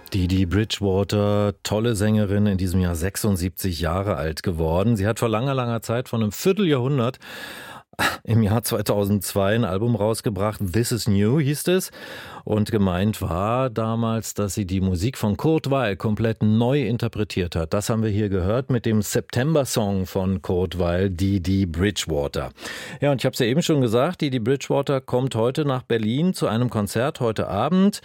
Dee Bridgewater, tolle Sängerin, in diesem Jahr 76 Jahre alt geworden. Sie hat vor langer, langer Zeit, vor einem Vierteljahrhundert, im Jahr 2002 ein Album rausgebracht, This Is New hieß es. Und gemeint war damals, dass sie die Musik von Kurt Weill komplett neu interpretiert hat. Das haben wir hier gehört mit dem September-Song von Kurt Weill, Dee Bridgewater. Ja, und ich habe es ja eben schon gesagt, Dee Bridgewater kommt heute nach Berlin zu einem Konzert heute Abend.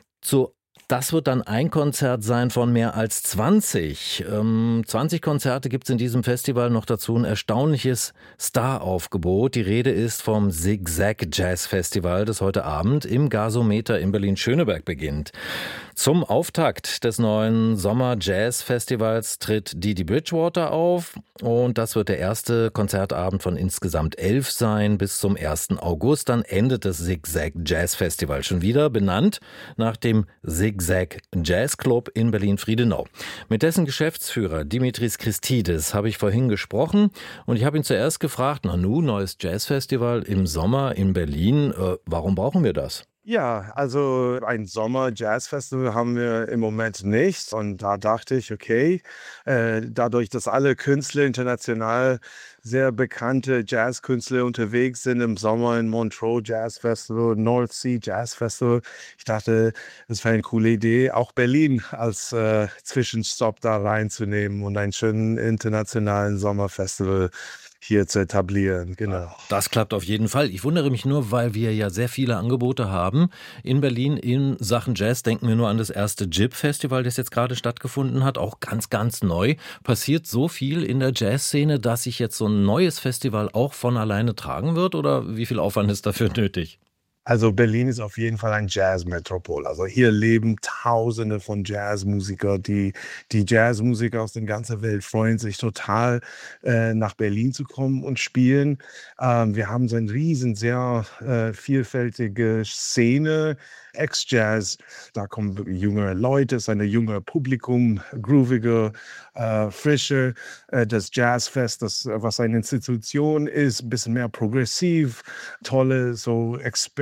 Das wird dann ein Konzert sein von mehr als 20. 20 Konzerte gibt es in diesem Festival, noch dazu ein erstaunliches Star-Aufgebot. Die Rede ist vom Zigzag Jazz Festival, das heute Abend im Gasometer in Berlin-Schöneberg beginnt. Zum Auftakt des neuen Sommer-Jazz-Festivals tritt Dee Bridgewater auf und das wird der erste Konzertabend von insgesamt 11 sein bis zum 1. August. Dann endet das Zigzag Jazz Festival schon wieder, benannt nach dem Zigzag Jazz Club in Berlin-Friedenau. Mit dessen Geschäftsführer Dimitris Christidis habe ich vorhin gesprochen und ich habe ihn zuerst gefragt, neues Jazzfestival im Sommer in Berlin, warum brauchen wir das? Ja, also ein Sommer-Jazz-Festival haben wir im Moment nicht. Und da dachte ich, okay, dadurch, dass alle Künstler international sehr bekannte Jazzkünstler unterwegs sind im Sommer in Montreux Jazz Festival, North Sea Jazz Festival, ich dachte, es wäre eine coole Idee, auch Berlin als Zwischenstopp da reinzunehmen und einen schönen internationalen Sommerfestival hier zu etablieren, genau. Das klappt auf jeden Fall. Ich wundere mich nur, weil wir ja sehr viele Angebote haben in Berlin in Sachen Jazz. Denken wir nur an das erste JIB-Festival, das jetzt gerade stattgefunden hat, auch ganz, ganz neu. Passiert so viel in der Jazzszene, dass sich jetzt so ein neues Festival auch von alleine tragen wird? Oder wie viel Aufwand ist dafür nötig? Also Berlin ist auf jeden Fall ein Jazzmetropol. Also hier leben Tausende von Jazzmusikern. Die Jazzmusiker aus der ganzen Welt freuen sich total, nach Berlin zu kommen und spielen. Wir haben so eine sehr vielfältige Szene. Ex-Jazz, da kommen jüngere Leute, es ist ein jüngeres Publikum, grooviger, frischer. Das Jazzfest, was eine Institution ist, ein bisschen mehr progressiv, tolle, so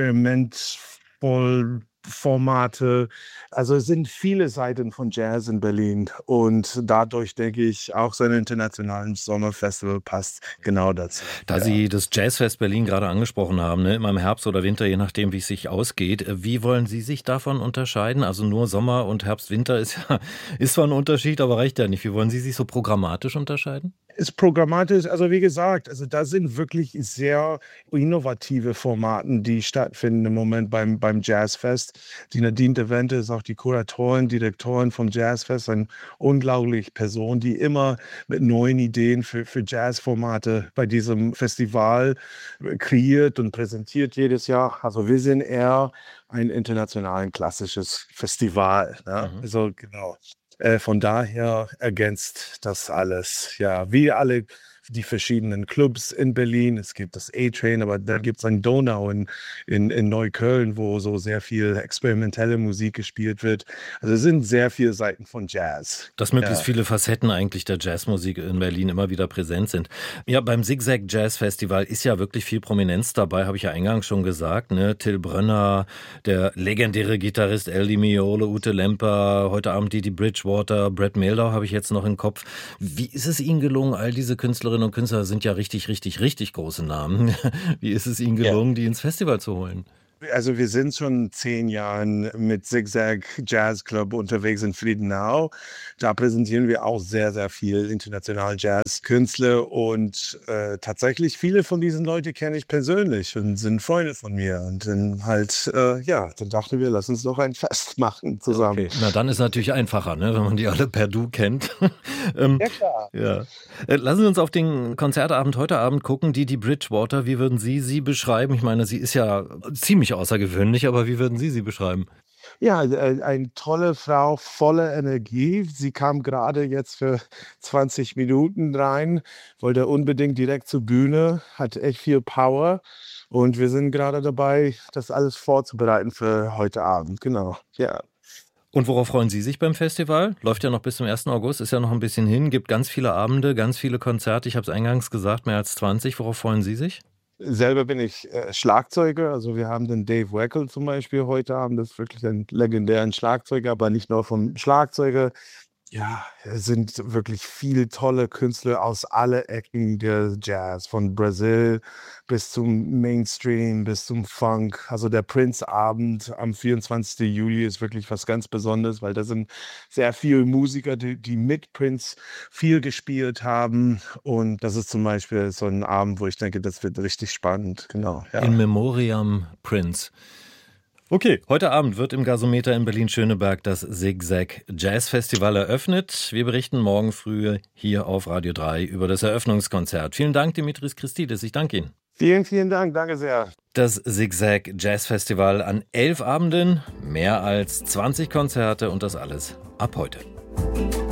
experimentvoll Formate. Also es sind viele Seiten von Jazz in Berlin und dadurch denke ich, auch so ein internationales Sommerfestival passt genau dazu. Da Sie das Jazzfest Berlin gerade angesprochen haben, ne, immer im Herbst oder Winter, je nachdem, wie es sich ausgeht. Wie wollen Sie sich davon unterscheiden? Also nur Sommer und Herbst, Winter ist zwar ein Unterschied, aber reicht ja nicht. Wie wollen Sie sich so programmatisch unterscheiden? Ist programmatisch, also wie gesagt, also da sind wirklich sehr innovative Formaten, die stattfinden im Moment beim Jazzfest. Die Nadine de Wente ist auch die Kuratorin, Direktorin vom Jazzfest, eine unglaubliche Person, die immer mit neuen Ideen für Jazzformate bei diesem Festival kreiert und präsentiert jedes Jahr. Also wir sind eher ein international klassisches Festival, ne? Mhm. Also genau. Von daher ergänzt das alles. Ja, wie alle die verschiedenen Clubs in Berlin. Es gibt das A-Train, aber da gibt es ein Donau in Neukölln, wo so sehr viel experimentelle Musik gespielt wird. Also es sind sehr viele Seiten von Jazz. Dass möglichst viele Facetten eigentlich der Jazzmusik in Berlin immer wieder präsent sind. Ja, beim Zigzag Jazz Festival ist ja wirklich viel Prominenz dabei, habe ich ja eingangs schon gesagt. Ne? Till Brönner, der legendäre Gitarrist El Di Meola, Ute Lemper, heute Abend Dee Bridgewater, Brett Mehldau habe ich jetzt noch im Kopf. Wie ist es Ihnen gelungen, all diese Künstlerinnen und Künstler sind ja richtig, richtig, richtig große Namen. Wie ist es Ihnen gelungen, die ins Festival zu holen? Also wir sind schon 10 Jahren mit Zigzag Jazz Club unterwegs in Friedenau. Da präsentieren wir auch sehr, sehr viel internationale Jazzkünstler und tatsächlich viele von diesen Leuten kenne ich persönlich und sind Freunde von mir. Und dann dann dachten wir, lass uns doch ein Fest machen zusammen. Okay. Na, dann ist natürlich einfacher, ne, wenn man die alle per Du kennt. Ja, klar. Ja. Lassen Sie uns auf den Konzertabend heute Abend gucken. Dee Bridgewater, wie würden Sie beschreiben? Ich meine, sie ist ja ziemlich außergewöhnlich, aber wie würden Sie beschreiben? Ja, eine tolle Frau, voller Energie. Sie kam gerade jetzt für 20 Minuten rein, wollte unbedingt direkt zur Bühne, hat echt viel Power. Und wir sind gerade dabei, das alles vorzubereiten für heute Abend. Genau, ja. Und worauf freuen Sie sich beim Festival? Läuft ja noch bis zum 1. August, ist ja noch ein bisschen hin, gibt ganz viele Abende, ganz viele Konzerte. Ich habe es eingangs gesagt, mehr als 20. Worauf freuen Sie sich? Selber bin ich Schlagzeuger. Also wir haben den Dave Weckl zum Beispiel heute Abend. Das ist wirklich ein legendären Schlagzeuger, aber nicht nur vom Schlagzeuger. Ja, es sind wirklich viele tolle Künstler aus alle Ecken der Jazz, von Brasil bis zum Mainstream, bis zum Funk. Also der Prince-Abend am 24. Juli ist wirklich was ganz Besonderes, weil da sind sehr viele Musiker, die mit Prince viel gespielt haben. Und das ist zum Beispiel so ein Abend, wo ich denke, das wird richtig spannend. Genau, In ja. Memoriam Prince. Okay, heute Abend wird im Gasometer in Berlin-Schöneberg das Zigzag Jazz Festival eröffnet. Wir berichten morgen früh hier auf Radio 3 über das Eröffnungskonzert. Vielen Dank, Dimitris Christidis. Ich danke Ihnen. Vielen, vielen Dank. Danke sehr. Das Zigzag Jazz Festival an 11 Abenden, mehr als 20 Konzerte und das alles ab heute.